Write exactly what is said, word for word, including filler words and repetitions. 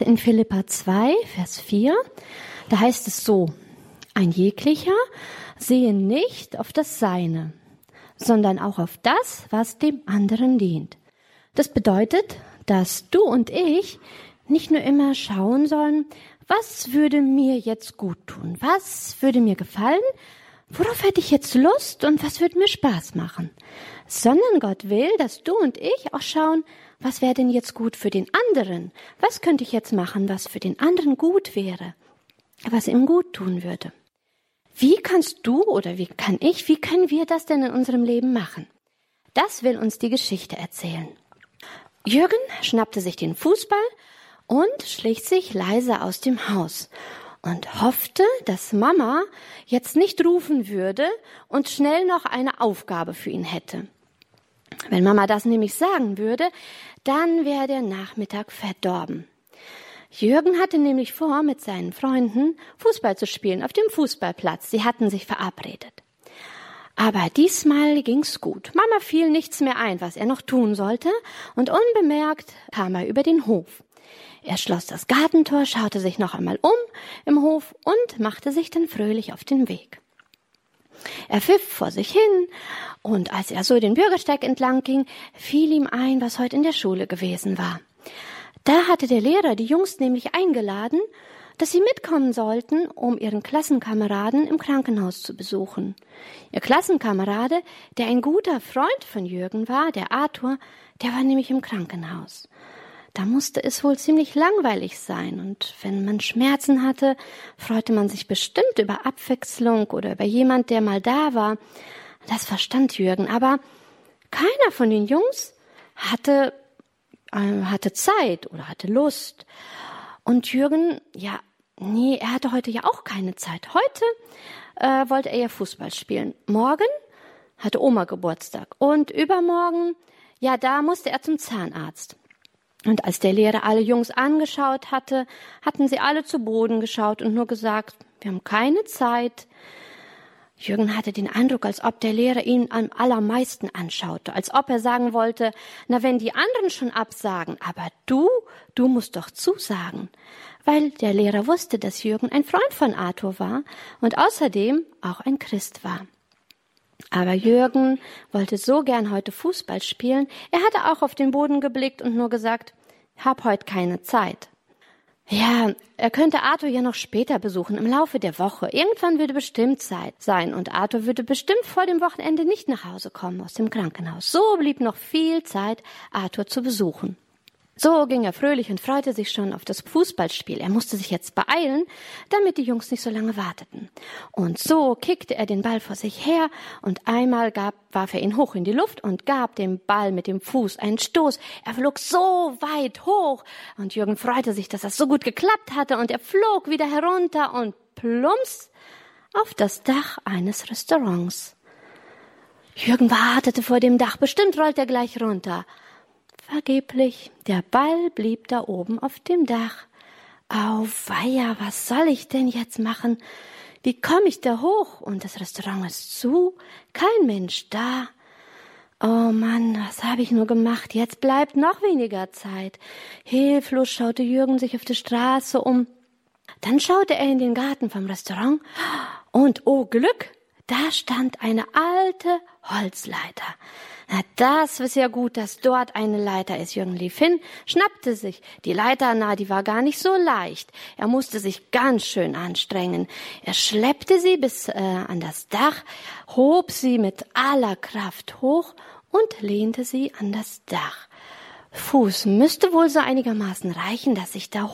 In Philipper zwei, Vers vier, da heißt es so: Ein jeglicher sehe nicht auf das Seine, sondern auch auf das, was dem anderen dient. Das bedeutet, dass du und ich nicht nur immer schauen sollen, was würde mir jetzt gut tun, was würde mir gefallen, worauf hätte ich jetzt Lust und was würde mir Spaß machen, sondern Gott will, dass du und ich auch schauen, was wäre denn jetzt gut für den anderen, was könnte ich jetzt machen, was für den anderen gut wäre, was ihm gut tun würde. Wie kannst du oder wie kann ich, wie können wir das denn in unserem Leben machen? Das will uns die Geschichte erzählen. Jürgen schnappte sich den Fußball und schlich sich leise aus dem Haus und hoffte, dass Mama jetzt nicht rufen würde und schnell noch eine Aufgabe für ihn hätte. Wenn Mama das nämlich sagen würde, dann wäre der Nachmittag verdorben. Jürgen hatte nämlich vor, mit seinen Freunden Fußball zu spielen auf dem Fußballplatz. Sie hatten sich verabredet. Aber diesmal ging's gut. Mama fiel nichts mehr ein, was er noch tun sollte, und unbemerkt kam er über den Hof. Er schloss das Gartentor, schaute sich noch einmal um im Hof und machte sich dann fröhlich auf den Weg. Er pfiff vor sich hin, und als er so den Bürgersteig entlang ging, fiel ihm ein, was heute in der Schule gewesen war. Da hatte der Lehrer die Jungs nämlich eingeladen, dass sie mitkommen sollten, um ihren Klassenkameraden im Krankenhaus zu besuchen. Ihr Klassenkamerade, der ein guter Freund von Jürgen war, der Arthur, der war nämlich im Krankenhaus. Da musste es wohl ziemlich langweilig sein, und wenn man Schmerzen hatte, freute man sich bestimmt über Abwechslung oder über jemand, der mal da war. Das verstand Jürgen, aber keiner von den Jungs hatte, äh, hatte Zeit oder hatte Lust. Und Jürgen, ja, nee, er hatte heute ja auch keine Zeit. Heute äh, wollte er ja Fußball spielen. Morgen hatte Oma Geburtstag und übermorgen, ja, da musste er zum Zahnarzt. Und als der Lehrer alle Jungs angeschaut hatte, hatten sie alle zu Boden geschaut und nur gesagt, wir haben keine Zeit. Jürgen hatte den Eindruck, als ob der Lehrer ihn am allermeisten anschaute, als ob er sagen wollte, na, wenn die anderen schon absagen, aber du, du musst doch zusagen. Weil der Lehrer wusste, dass Jürgen ein Freund von Arthur war und außerdem auch ein Christ war. Aber Jürgen wollte so gern heute Fußball spielen. Er hatte auch auf den Boden geblickt und nur gesagt, hab heute keine Zeit. Ja, er könnte Arthur ja noch später besuchen, im Laufe der Woche. Irgendwann würde bestimmt Zeit sein und Arthur würde bestimmt vor dem Wochenende nicht nach Hause kommen aus dem Krankenhaus. So blieb noch viel Zeit, Arthur zu besuchen. So ging er fröhlich und freute sich schon auf das Fußballspiel. Er musste sich jetzt beeilen, damit die Jungs nicht so lange warteten. Und so kickte er den Ball vor sich her und einmal gab, warf er ihn hoch in die Luft und gab dem Ball mit dem Fuß einen Stoß. Er flog so weit hoch und Jürgen freute sich, dass das so gut geklappt hatte, und er flog wieder herunter und plumps auf das Dach eines Restaurants. Jürgen wartete vor dem Dach, bestimmt rollt er gleich runter. Vergeblich, der Ball blieb da oben auf dem Dach. Auweia, was soll ich denn jetzt machen? Wie komme ich da hoch? Und das Restaurant ist zu, kein Mensch da. Oh Mann, was habe ich nur gemacht? Jetzt bleibt noch weniger Zeit. Hilflos schaute Jürgen sich auf die Straße um. Dann schaute er in den Garten vom Restaurant und, oh Glück, da stand eine alte Holzleiter. Na, das ist ja gut, dass dort eine Leiter ist. Jürgen lief hin, schnappte sich die Leiter, na, die war gar nicht so leicht. Er musste sich ganz schön anstrengen. Er schleppte sie bis äh, an das Dach, hob sie mit aller Kraft hoch und lehnte sie an das Dach. Fuß müsste wohl so einigermaßen reichen, dass ich da